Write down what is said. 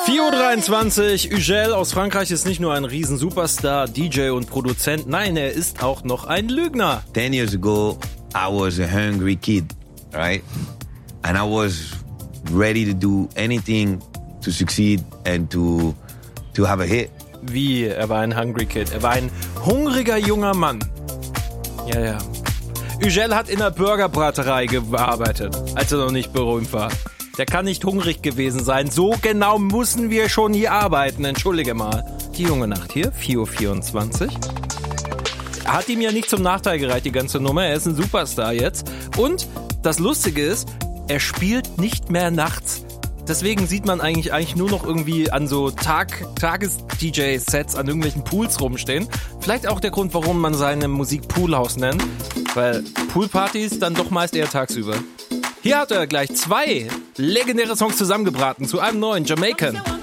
4:23 Uhr, Ugel aus Frankreich ist nicht nur ein Riesen-Superstar, DJ und Produzent, nein, er ist auch noch ein Lügner. 10 years ago, I was a hungry kid, right? And I was ready to do anything to succeed and to have a hit. Wie, er war ein Hungry Kid, er war ein hungriger junger Mann. Ja. Ugel hat in der Burgerbraterei gearbeitet, als er noch nicht berühmt war. Der kann nicht hungrig gewesen sein. So genau müssen wir schon hier arbeiten. Entschuldige mal. Die junge Nacht hier, 4:24 Uhr. Hat ihm ja nicht zum Nachteil gereicht, die ganze Nummer. Er ist ein Superstar jetzt. Und das Lustige ist, er spielt nicht mehr nachts. Deswegen sieht man eigentlich nur noch irgendwie an so Tages-DJ-Sets an irgendwelchen Pools rumstehen. Vielleicht auch der Grund, warum man seine Musik Poolhouse nennt. Weil Poolpartys dann doch meist eher tagsüber. Hier hat er gleich 2 legendäre Songs zusammengebraten zu einem neuen Jamaican.